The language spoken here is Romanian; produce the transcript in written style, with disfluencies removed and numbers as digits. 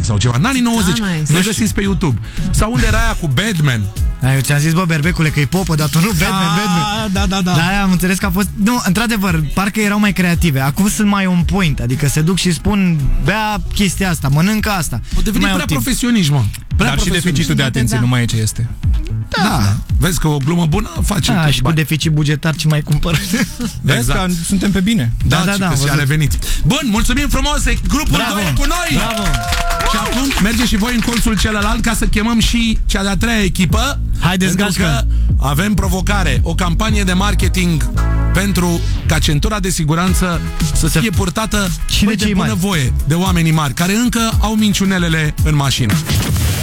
sau ceva. În anii 90. nice. Ne găsiți pe YouTube. Sau unde era aia cu Batman? Eu ți-am zis, bă, Berbecule, că e popă, dar tu nu, Batman. Da. Da, am înțeles că a fost... Nu, într-adevăr, parcă erau mai creative. Acum sunt mai on point, adică se duc și spun, bea chestia asta, mănâncă asta. O deveni prea profesioniști, mă. Dar și deficitul de atenție nu mai e ce este. Da. Vezi că o glumă bună face Da, tot și cu bani. deficit bugetar ce mai cumpără. Vezi că suntem pe bine. Da, că și-a revenit. Bun, mulțumim frumos, grupul 2 e cu noi. Bravo. Și acum mergeți și voi în colțul celălalt ca să chemăm și cea de-a treia echipă. Haideți, pentru gașcă. că avem provocare, o campanie de marketing pentru ca centura de siguranță să fie purtată Și de de cei mari. bunăvoie de oamenii mari care încă au minciunelele în mașină.